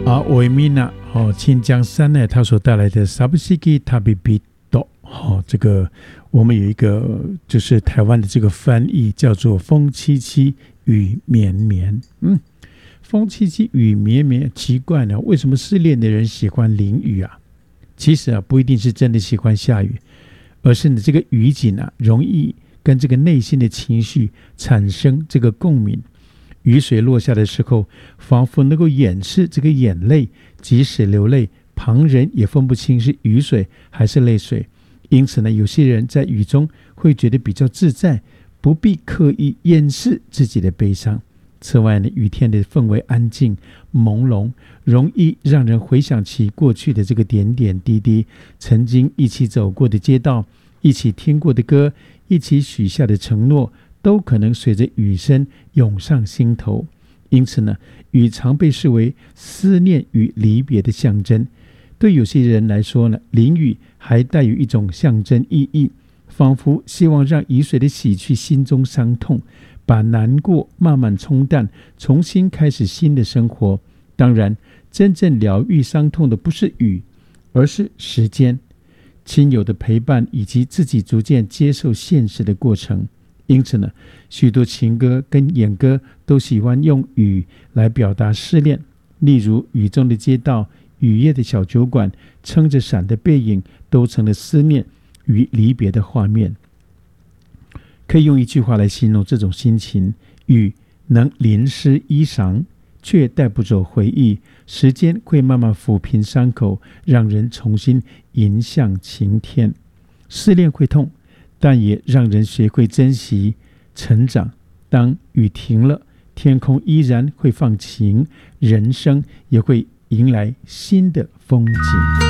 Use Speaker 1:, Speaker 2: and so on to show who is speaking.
Speaker 1: 维米娜清江山呢，他所带来的 Sabsiki Tabibido， 这个我们有一个就是台湾的这个翻译叫做风凄凄雨绵绵。风凄凄雨绵绵，奇怪呢，为什么失恋的人喜欢淋雨啊？其实不一定是真的喜欢下雨，而是呢这个雨景容易跟这个内心的情绪产生这个共鸣。雨水落下的时候，仿佛能够掩饰这个眼泪，即使流泪，旁人也分不清是雨水还是泪水。因此呢，有些人在雨中会觉得比较自在，不必刻意掩饰自己的悲伤。此外呢，雨天的氛围安静朦胧，容易让人回想起过去的这个点点滴滴，曾经一起走过的街道，一起听过的歌，一起许下的承诺，都可能随着雨声涌上心头。因此呢，雨常被视为思念与离别的象征。对有些人来说呢，淋雨还带有一种象征意义，仿佛希望让雨水的洗去心中伤痛，把难过慢慢冲淡，重新开始新的生活。当然，真正疗愈伤痛的不是雨，而是时间、亲友的陪伴，以及自己逐渐接受现实的过程。因此呢，许多情歌跟演歌都喜欢用雨来表达失恋，例如雨中的街道、雨夜的小酒馆、撑着伞的背影，都成了思念与离别的画面。可以用一句话来形容这种心情：雨能淋湿衣裳，却带不走回忆，时间会慢慢抚平伤口，让人重新迎向晴天。失恋会痛，但也让人学会珍惜成长。当雨停了，天空依然会放晴，人生也会迎来新的风景。